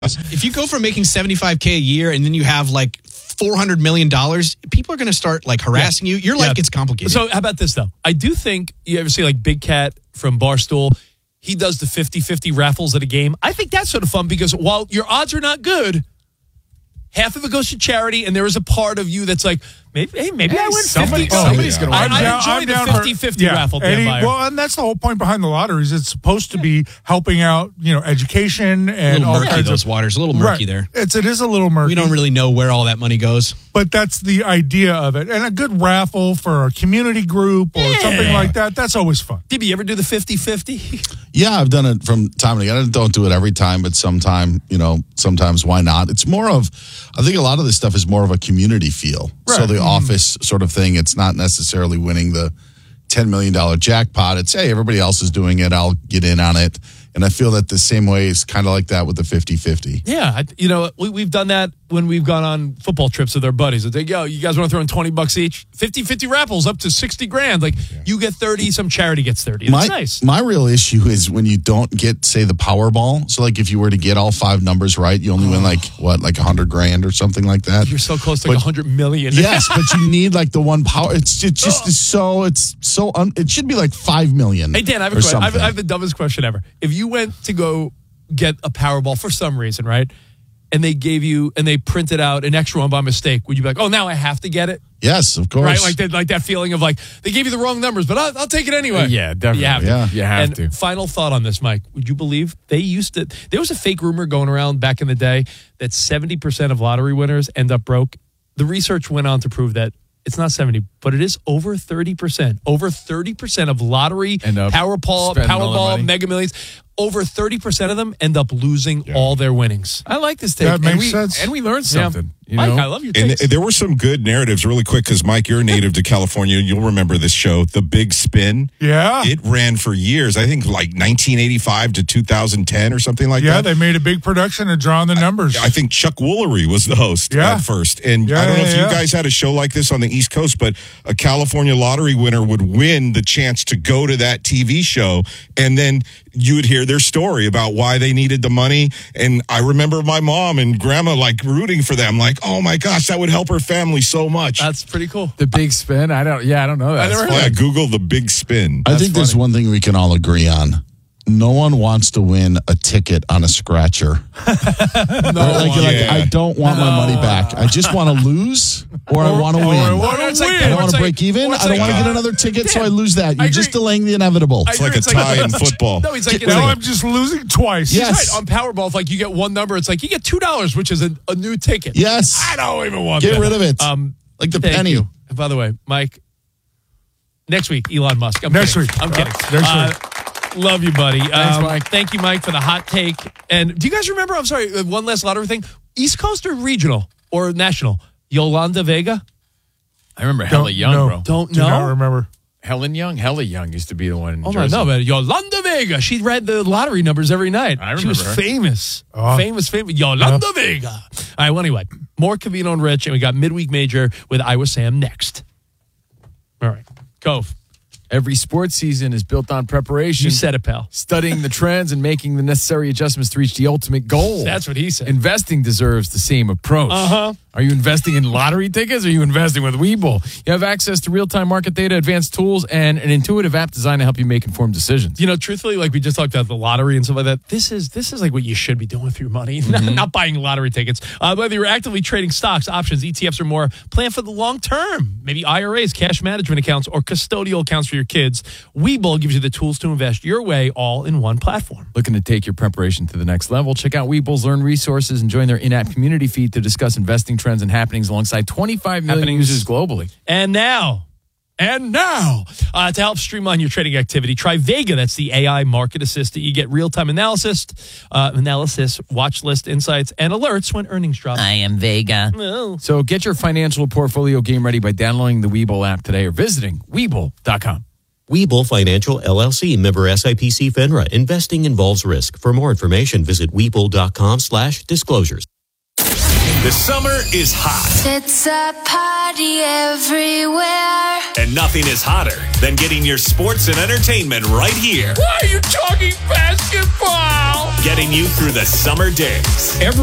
If you go from making $75K a year and then you have like $400 million, people are going to start like harassing you. Your life gets complicated. So how about this, though? I do think you ever see like Big Cat from Barstool. He does the 50-50 raffles at a game. I think that's sort of fun because while your odds are not good, half of it goes to charity, and there is a part of you that's like, maybe I win 50. Somebody's going to win. I enjoy the 50-50 raffle, Dan Meyer. Well, and that's the whole point behind the lotteries. It's supposed to be helping out, education and all kinds those of waters. A little murky there. It is a little murky. We don't really know where all that money goes. But that's the idea of it. And a good raffle for a community group or something like that, that's always fun. Did you ever do the 50-50? Yeah, I've done it from time to time. I don't do it every time, but sometimes why not? It's more of, I think a lot of this stuff is more of a community feel. Right. So the office sort of thing, it's not necessarily winning the $10 million jackpot. It's, hey, everybody else is doing it. I'll get in on it. And I feel that the same way is kind of like that with the 50-50. Yeah. We've done that when we've gone on football trips with our buddies. It's like, yo, you guys want to throw in $20 each? 50-50 raffles up to $60,000. Like, you get 30, some charity gets 30. That's nice. My real issue is when you don't get, say, the Powerball. So, like, if you were to get all 5 numbers right, you only win, like $100,000 or something like that. You're so close to like $100 million. Yes, but you need, like, the one power. It should be like $5 million. Hey, Dan, I have a question. I have the dumbest question ever. If you went to go get a Powerball for some reason, right? And they printed out an extra one by mistake, would you be like, oh, now I have to get it? Yes, of course. Right, like that feeling of like, they gave you the wrong numbers, but I'll take it anyway. Yeah, definitely. You have to. Final thought on this, Mike. Would you believe there was a fake rumor going around back in the day that 70% of lottery winners end up broke? The research went on to prove that it's not 70, but it is over 30%. Over 30% of lottery, Powerball, Mega Millions, over 30% of them end up losing all their winnings. I like this take. That makes sense. And we learned something. Mike, I love your takes. And there were some good narratives really quick because, Mike, you're a native to California. You'll remember this show, The Big Spin. Yeah. It ran for years. I think like 1985 to 2010 or something like that. Yeah, they made a big production of drawing the numbers. I think Chuck Woolery was the host at first. And I don't know if you guys had a show like this on the East Coast, but a California lottery winner would win the chance to go to that TV show. And then you would hear their story about why they needed the money. And I remember my mom and grandma like rooting for them. Like, oh my gosh, that would help her family so much. That's pretty cool. The Big Spin? I don't know that. Google The Big Spin. I think there's one thing we can all agree on. No one wants to win a ticket on a scratcher. I don't want my money back. I just want to lose or I want to win. I don't want to break even. I don't want to get another ticket, so I lose that. You're just delaying the inevitable. It's like a tie in football. No, now I'm just losing twice. Yes. Right. On Powerball, if like you get one number, it's like you get $2, which is a new ticket. Yes. I don't even want that. Get rid of it. Like the penny. You. By the way, Mike, next week, Elon Musk. I'm kidding. Next week. Love you, buddy. Thanks, Mike. Thank you, Mike, for the hot take. And do you guys remember, I'm sorry, one last lottery thing, East Coast or regional or national? Yolanda Vega? I remember Hella Young, bro. Do not remember. Hella Young used to be the one in Jersey. No, but Yolanda Vega. She read the lottery numbers every night. I remember She was her. famous. Famous. Yolanda Vega. All right, well, anyway, more Covino and Rich, and we got Midweek Major with Iowa Sam next. All right, Cove. Every sports season is built on preparation. You said it, pal. Studying the trends and making the necessary adjustments to reach the ultimate goal. That's what he said. Investing deserves the same approach. Are you investing in lottery tickets or are you investing with Webull? You have access to real-time market data, advanced tools, and an intuitive app designed to help you make informed decisions. You know, truthfully, like we just talked about the lottery and stuff like that, this is like what you should be doing with your money, not buying lottery tickets. Whether you're actively trading stocks, options, ETFs, or more, plan for the long term. Maybe IRAs, cash management accounts, or custodial accounts for your kids. Webull gives you the tools to invest your way all in one platform. Looking to take your preparation to the next level? Check out Webull's Learn resources and join their in-app community feed to discuss investing trends and happenings alongside 25 million users globally. And now, to help streamline your trading activity, try Vega. That's the AI market assistant. You get real-time analysis, watch list insights, and alerts when earnings drop. I am Vega. Oh. So get your financial portfolio game ready by downloading the Webull app today or visiting Webull.com. Webull Financial, LLC, member SIPC FINRA. Investing involves risk. For more information, visit Webull.com/disclosures. The summer is hot. It's a party everywhere. And nothing is hotter than getting your sports and entertainment right here. Why are you talking basketball? getting you through the summer days.